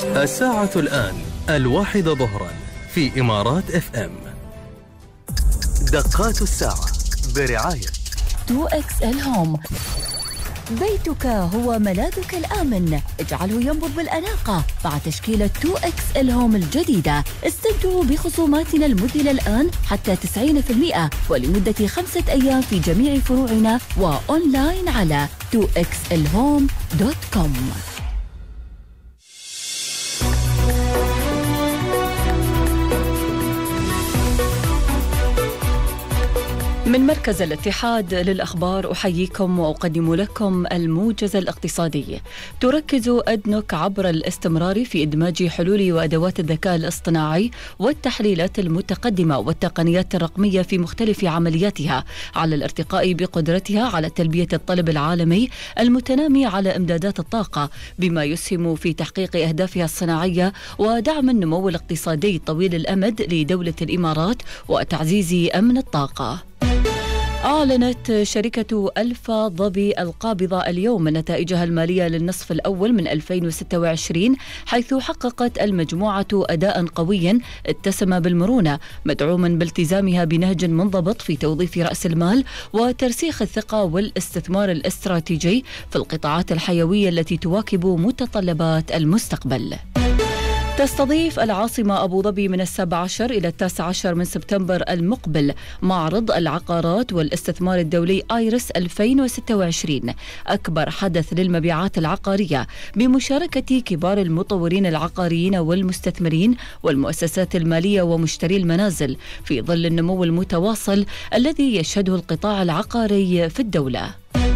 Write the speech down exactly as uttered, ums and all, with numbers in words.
الساعة الآن الواحدة ظهرا في إمارات اف ام. دقات الساعة برعاية تو إكس إل هوم. بيتك هو ملاذك الآمن، اجعله ينبض بالأناقة مع تشكيلة تو إكس إل هوم الجديدة. استمتعوا بخصوماتنا المذهلة الآن حتى تسعين بالمئة ولمدة خمسة أيام في جميع فروعنا وأونلاين على تو إكس إل هوم دوت كوم. من مركز الاتحاد للأخبار أحييكم وأقدم لكم الموجز الاقتصادي. تركز أدنوك عبر الاستمرار في إدماج حلول وأدوات الذكاء الاصطناعي والتحليلات المتقدمة والتقنيات الرقمية في مختلف عملياتها على الارتقاء بقدرتها على تلبية الطلب العالمي المتنامي على إمدادات الطاقة، بما يسهم في تحقيق أهدافها الصناعية ودعم النمو الاقتصادي طويل الأمد لدولة الإمارات وتعزيز أمن الطاقة. أعلنت شركة ألفا ظبي القابضة اليوم نتائجها المالية للنصف الأول من ألفين وستة وعشرين، حيث حققت المجموعة أداء قويا اتسم بالمرونة، مدعوما بالتزامها بنهج منضبط في توظيف رأس المال وترسيخ الثقة والاستثمار الاستراتيجي في القطاعات الحيوية التي تواكب متطلبات المستقبل. تستضيف العاصمة أبو ظبي من السابع عشر إلى التاسع عشر من سبتمبر المقبل معرض العقارات والاستثمار الدولي آيرس ألفين وستة وعشرين، أكبر حدث للمبيعات العقارية بمشاركة كبار المطورين العقاريين والمستثمرين والمؤسسات المالية ومشتري المنازل، في ظل النمو المتواصل الذي يشهده القطاع العقاري في الدولة.